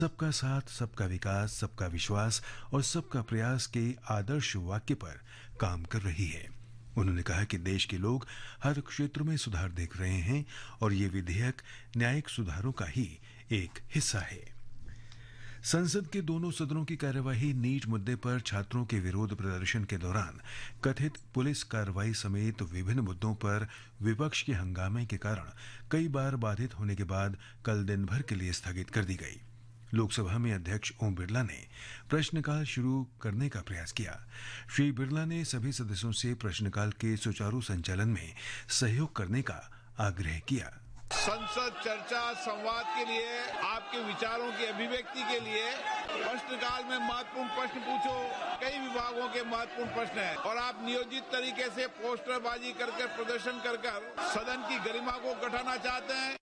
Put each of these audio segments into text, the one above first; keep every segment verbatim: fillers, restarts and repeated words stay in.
सबका साथ, सबका विकास, सबका विश्वास और सबका प्रयास के आदर्श वाक्य पर काम कर रही है। उन्होंने कहा कि देश के लोग हर क्षेत्र में सुधार देख रहे हैं और ये विधेयक न्यायिक सुधारों का ही एक हिस्सा है। संसद के दोनों सदनों की कार्यवाही नीट मुद्दे पर छात्रों के विरोध प्रदर्शन के दौरान कथित पुलिस कार्रवाई समेत विभिन्न मुद्दों पर विपक्ष के हंगामे के कारण कई बार बाधित होने के बाद कल दिन भर के लिए स्थगित कर दी गई। लोकसभा में अध्यक्ष ओम बिरला ने प्रश्नकाल शुरू करने का प्रयास किया। श्री बिरला ने सभी सदस्यों से प्रश्नकाल के सुचारू संचालन में सहयोग करने का आग्रह किया। संसद चर्चा संवाद के लिए, आपके विचारों की अभिव्यक्ति के लिए प्रश्नकाल में महत्वपूर्ण प्रश्न पूछो। कई विभागों के महत्वपूर्ण प्रश्न हैं और आप नियोजित तरीके से पोस्टरबाजी करके प्रदर्शन कर कर सदन की गरिमा को घटाना चाहते हैं।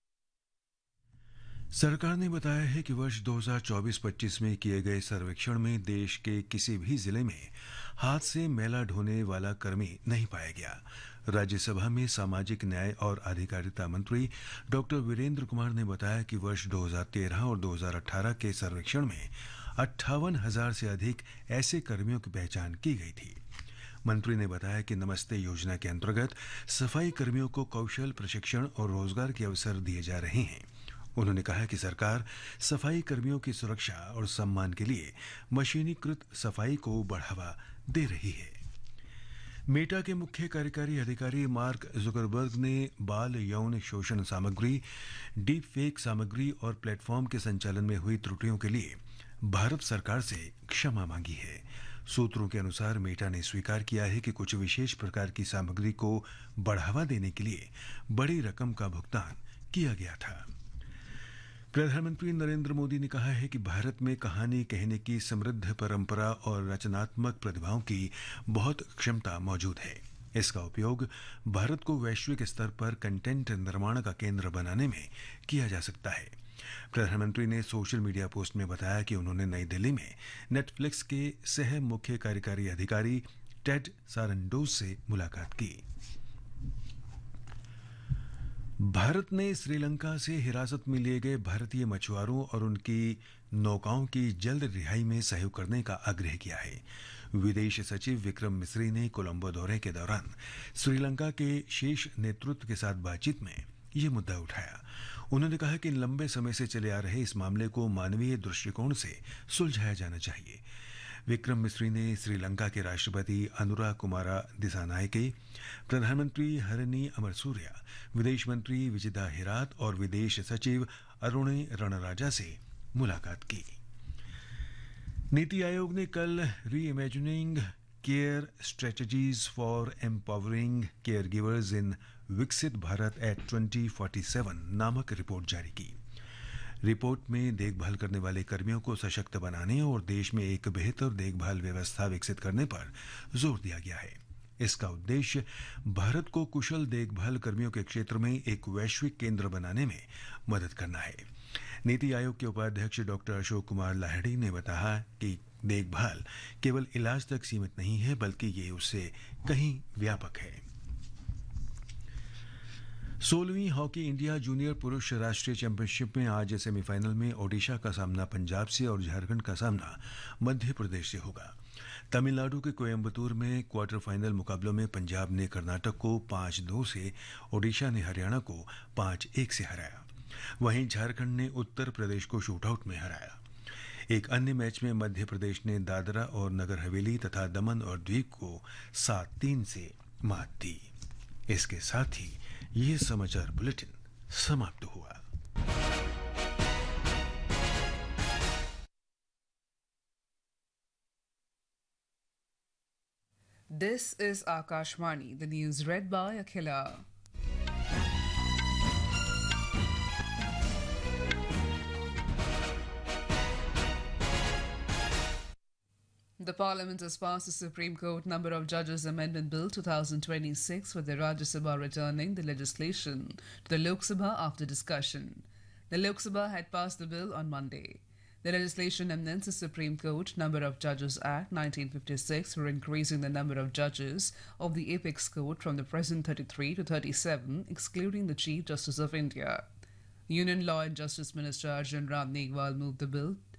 सरकार ने बताया है कि वर्ष दो हज़ार चौबीस पच्चीस में किए गए सर्वेक्षण में देश के किसी भी जिले में हाथ से मैला ढोने वाला कर्मी नहीं पाया गया। राज्यसभा में सामाजिक न्याय और अधिकारिता मंत्री डॉक्टर वीरेंद्र कुमार ने बताया कि वर्ष दो हज़ार तेरह और दो हज़ार अठारह के सर्वेक्षण में अट्ठावन हजार से अधिक ऐसे कर्मियों की पहचान की गई थी। मंत्री ने बताया कि नमस्ते योजना के अंतर्गत सफाई कर्मियों को कौशल प्रशिक्षण और रोजगार के अवसर दिए जा रहे हैं। उन्होंने कहा कि सरकार सफाई कर्मियों की सुरक्षा और सम्मान के लिए मशीनीकृत सफाई को बढ़ावा दे रही है। मेटा के मुख्य कार्यकारी अधिकारी मार्क जुकरबर्ग ने बाल यौन शोषण सामग्री, डीप फेक सामग्री और प्लेटफॉर्म के संचालन में हुई त्रुटियों के लिए भारत सरकार से क्षमा मांगी है। सूत्रों के अनुसार मेटा ने स्वीकार किया है कि कुछ विशेष प्रकार की सामग्री को बढ़ावा देने के लिए बड़ी रकम का भुगतान किया गया था। प्रधानमंत्री नरेंद्र मोदी ने कहा है कि भारत में कहानी कहने की समृद्ध परंपरा और रचनात्मक प्रतिभाओं की बहुत क्षमता मौजूद है। इसका उपयोग भारत को वैश्विक स्तर पर कंटेंट निर्माण का केंद्र बनाने में किया जा सकता है। प्रधानमंत्री ने सोशल मीडिया पोस्ट में बताया कि उन्होंने नई दिल्ली में नेटफ्लिक्स के सह मुख्य कार्यकारी अधिकारी टेड सारंडोज से मुलाकात की। भारत ने श्रीलंका से हिरासत में लिए गए भारतीय मछुआरों और उनकी नौकाओं की जल्द रिहाई में सहयोग करने का आग्रह किया है। विदेश सचिव विक्रम मिस्री ने कोलंबो दौरे के दौरान श्रीलंका के शीर्ष नेतृत्व के साथ बातचीत में ये मुद्दा उठाया। उन्होंने कहा कि लंबे समय से चले आ रहे इस मामले को मानवीय दृष्टिकोण से सुलझाया जाना चाहिए। विक्रम मिस्री ने श्रीलंका के राष्ट्रपति अनुरा कुमारा दिसानायके, प्रधानमंत्री हरिनी अमरसूरिया, विदेश मंत्री विजिता हिरात और विदेश सचिव अरुणे रणराजा से मुलाकात की। नीति आयोग ने कल री imagining care strategies for empowering care givers इन विकसित Bharat eight twenty forty seven नामक रिपोर्ट जारी की। रिपोर्ट में देखभाल करने वाले कर्मियों को सशक्त बनाने और देश में एक बेहतर देखभाल व्यवस्था विकसित करने पर जोर दिया गया है। इसका उद्देश्य भारत को कुशल देखभाल कर्मियों के क्षेत्र में एक वैश्विक केंद्र बनाने में मदद करना है। नीति आयोग के उपाध्यक्ष डॉक्टर अशोक कुमार लाहिड़ी ने बताया कि देखभाल केवल इलाज तक सीमित नहीं है, बल्कि ये उससे कहीं व्यापक है। सोलहवीं हॉकी इंडिया जूनियर पुरुष राष्ट्रीय चैंपियनशिप में आज सेमीफाइनल में ओडिशा का सामना पंजाब से और झारखंड का सामना मध्य प्रदेश से होगा। तमिलनाडु के कोयम्बतूर में क्वार्टर फाइनल मुकाबलों में पंजाब ने कर्नाटक को पाँच दो से, ओडिशा ने हरियाणा को पाँच एक से हराया। वहीं झारखंड ने उत्तर प्रदेश को शूटआउट में हराया। एक अन्य मैच में मध्य प्रदेश ने दादरा और नगर हवेली तथा दमन और द्वीप को सात तीन से मात दी। इसके साथ ही ये समाचार बुलेटिन समाप्त हुआ। This is Akashvani, the news read by Akhila. The Parliament has passed the Supreme Court Number of Judges Amendment Bill twenty twenty-six, with the Rajya Sabha returning the legislation to the Lok Sabha after discussion. The Lok Sabha had passed the bill on Monday. The legislation amends the Supreme Court Number of Judges Act nineteen fifty-six for increasing the number of judges of the Apex Court from the present thirty-three to thirty-seven, excluding the Chief Justice of India. Union Law and Justice Minister Arjun Ram Meghwal moved the bill